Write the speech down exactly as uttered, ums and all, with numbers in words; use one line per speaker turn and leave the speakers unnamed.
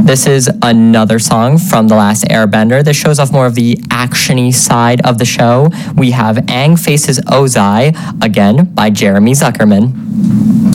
This is another song from The Last Airbender. This shows off more of the action-y side of the show. We have Aang Faces Ozai, again by Jeremy Zuckerman.